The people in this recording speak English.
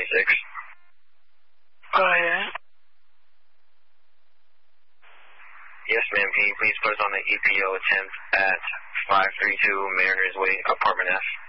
Go ahead. Yes, ma'am. Can you please put us on the EPO attempt at 532 Mariners Way, Apartment F?